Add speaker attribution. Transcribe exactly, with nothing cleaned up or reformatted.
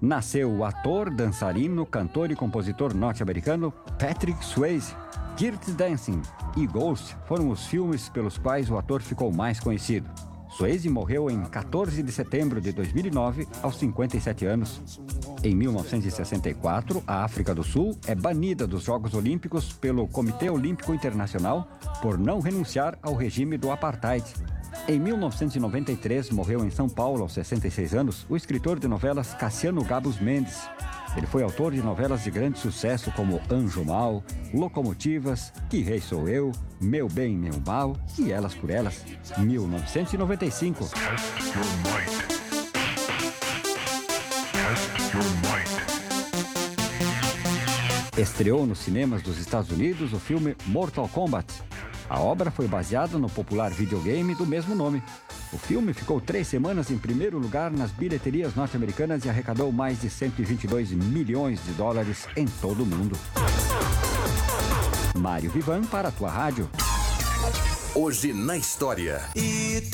Speaker 1: nasceu o ator, dançarino, cantor e compositor norte-americano Patrick Swayze. Dirty Dancing e Ghost foram os filmes pelos quais o ator ficou mais conhecido. Swayze morreu em quatorze de setembro de dois mil e nove, aos cinquenta e sete anos. Em mil novecentos e sessenta e quatro, a África do Sul é banida dos Jogos Olímpicos pelo Comitê Olímpico Internacional por não renunciar ao regime do apartheid. Em mil novecentos e noventa e três, morreu em São Paulo, aos sessenta e seis anos, o escritor de novelas Cassiano Gabus Mendes. Ele foi autor de novelas de grande sucesso como Anjo Mal, Locomotivas, Que Rei Sou Eu, Meu Bem, Meu Mal e Elas por Elas. mil novecentos e noventa e cinco. Estreou nos cinemas dos Estados Unidos o filme Mortal Kombat. A obra foi baseada no popular videogame do mesmo nome. O filme ficou três semanas em primeiro lugar nas bilheterias norte-americanas e arrecadou mais de cento e vinte e dois milhões de dólares em todo o mundo. Mário Vivan para a tua rádio.
Speaker 2: Hoje na história.